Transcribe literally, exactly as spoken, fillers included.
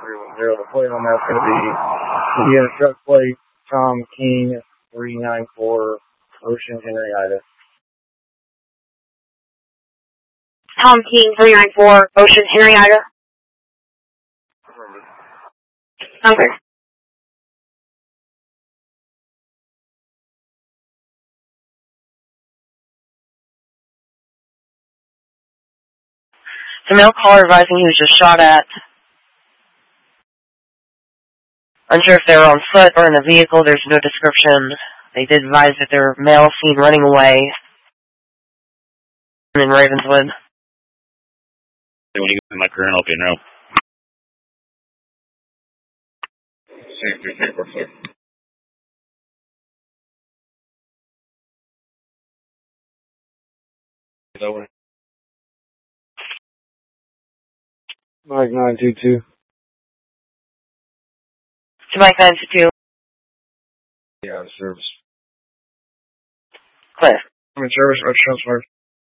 three one zero. The plate on that's going to be, you have a truck plate, Tom King, three nine four, Ocean Henrietta. Tom King, three nine four, Ocean Henrietta. Okay. The male caller advising he was just shot at. Unsure if they were on foot or in a vehicle. There's no description. They did advise that their male seen running away in Ravenswood. When you get my career, I'll be now. Over. Mike nine two two. To Mike nine two two. Yeah, service. Clear. I'm in service, I'll transfer.